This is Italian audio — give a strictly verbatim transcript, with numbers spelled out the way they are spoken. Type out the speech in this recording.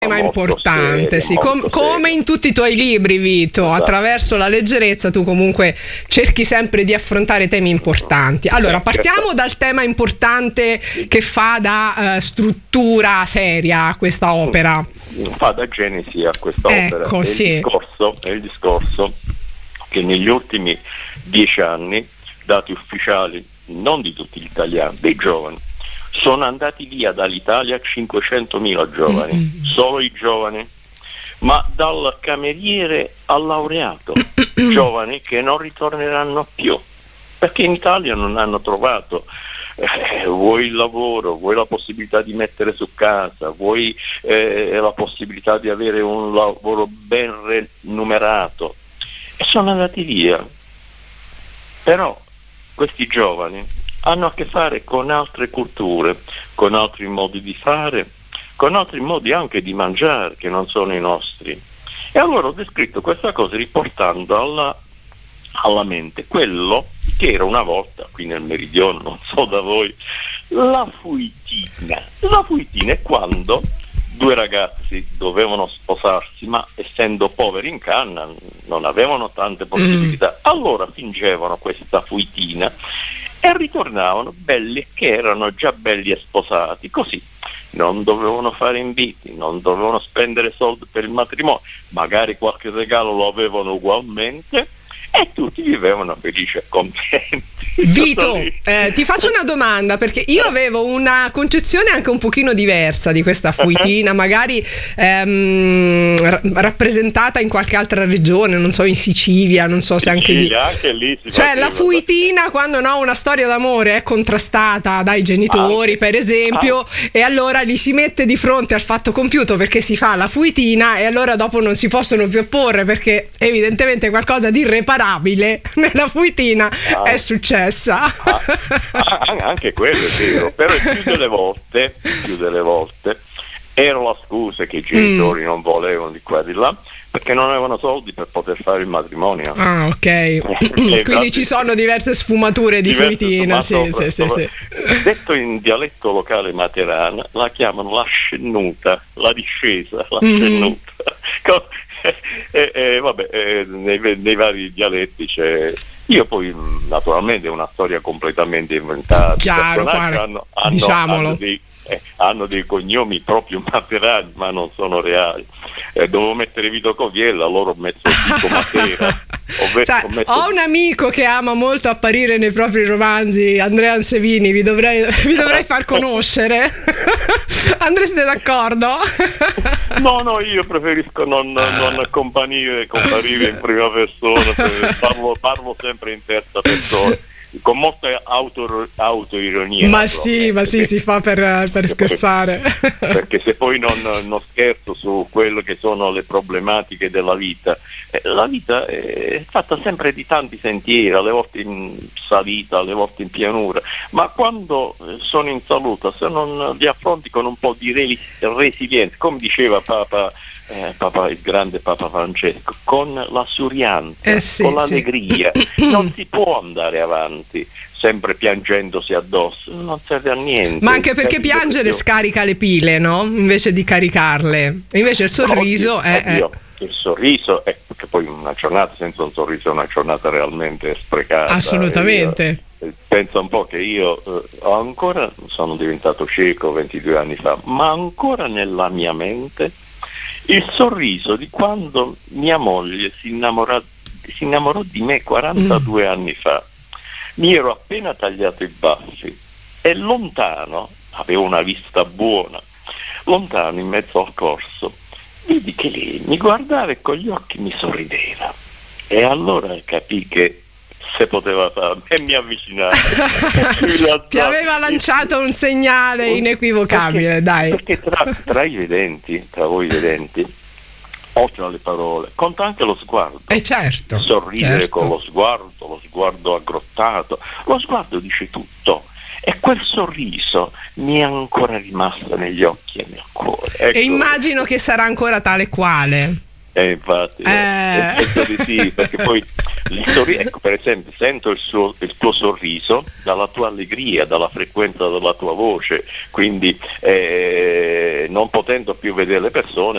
tema importante, seria, sì, Com- come in tutti i tuoi libri, Vito, esatto. Attraverso la leggerezza tu comunque cerchi sempre di affrontare temi importanti. Allora, partiamo dal tema importante che fa da uh, struttura seria a questa opera. Fa da genesi a questa ecco, opera. È, sì. il discorso, è il discorso che negli ultimi dieci anni, dati ufficiali, non di tutti gli italiani, dei giovani, sono andati via dall'Italia cinquecentomila giovani, mm-hmm. solo i giovani, ma dal cameriere al laureato, giovani che non ritorneranno più, perché in Italia non hanno trovato eh, vuoi il lavoro, vuoi la possibilità di mettere su casa, vuoi eh, la possibilità di avere un lavoro ben remunerato, e sono andati via. Però questi giovani hanno a che fare con altre culture, con altri modi di fare, con altri modi anche di mangiare che non sono i nostri. E allora ho descritto questa cosa riportando alla, alla mente quello che era una volta, qui nel meridione, non so da voi, la fuitina. La fuitina è quando due ragazzi dovevano sposarsi, ma essendo poveri in canna non avevano tante possibilità. Allora fingevano questa fuitina e ritornavano belli che erano già belli e sposati, così non dovevano fare inviti, non dovevano spendere soldi per il matrimonio, magari qualche regalo lo avevano ugualmente e tutti vivevano felici e contenti. Vito, eh, ti faccio una domanda, perché io avevo una concezione anche un pochino diversa di questa fuitina, magari ehm, ra- rappresentata in qualche altra regione, non so, in Sicilia, non so se anche lì. Anche lì si cioè faceva. La fuitina quando no, una storia d'amore è contrastata dai genitori, ah, per esempio, ah. e allora li si mette di fronte al fatto compiuto perché si fa la fuitina e allora dopo non si possono più opporre perché evidentemente qualcosa di irreparabile nella fuitina ah. è successo. Ah, ah, anche quello è vero, però più delle volte più delle volte era la scusa che i genitori mm. non volevano di qua e di là perché non avevano soldi per poter fare il matrimonio. Ah, ok. Quindi ci sono diverse sfumature di diverse fuitina, sì, sì, sì, sì. Detto in dialetto locale materano, la chiamano la scennuta, la discesa, la mm. scennuta. E, e, vabbè, eh, nei, nei vari dialetti c'è. Io poi naturalmente è una storia completamente inventata. Chiaro, hanno, hanno, diciamolo. Hanno dei, eh, hanno dei cognomi proprio materiali, ma non sono reali. Eh, dovevo mettere Vito Coviella, loro ho messo Vito Matera. Ho, messo, Sai, ho, messo... ho un amico che ama molto apparire nei propri romanzi, Andrea Ansevini, vi dovrei, vi dovrei far conoscere. Andreste d'accordo? No, no, io preferisco non, non comparire, comparire in prima persona, parlo, parlo sempre in terza persona, con molta auto, autoironia. Ma sì, ma sì, si fa per, per scherzare. Perché se poi non, non scherzo su quello che sono le problematiche della vita, eh, la vita è fatta sempre di tanti sentieri, alle volte in salita, alle volte in pianura, ma quando sono in salute, se non li affronti con un po' di re- resilienza, come diceva Papa, eh, Papa, il grande Papa Francesco, con la surianza, eh sì, con l'allegria, sì. non si può andare avanti sempre piangendosi addosso, non serve a niente. Ma anche perché piangere scarica le pile, no? Invece di caricarle. Invece il sorriso oddio, è, oddio. è... Il sorriso è che poi una giornata senza un sorriso è una giornata realmente sprecata. Assolutamente. Io, pensa un po' che io eh, ho ancora, sono diventato cieco ventidue anni fa, ma ancora nella mia mente il sorriso di quando mia moglie si innamorò, si innamorò di me quarantadue mm. anni fa. Mi ero appena tagliato i baffi e lontano, avevo una vista buona, lontano in mezzo al corso, vidi che lei mi guardava e con gli occhi mi sorrideva. E allora capì che se poteva farmi e mi avvicinava. Ti aveva lanciato un segnale inequivocabile, perché, dai. Perché tra, tra i vedenti, tra voi vedenti, oltre alle parole, conta anche lo sguardo. Eh certo. Sorridere certo. con lo sguardo, lo sguardo aggrottato, lo sguardo dice tutto. E quel sorriso mi è ancora rimasto negli occhi e nel cuore. Ecco. E immagino che sarà ancora tale quale. E infatti, eh. penso di sì, perché poi Il sorri- ecco, per esempio, sento il, suo, il tuo sorriso dalla tua allegria, dalla frequenza della tua voce, quindi eh, non potendo più vedere le persone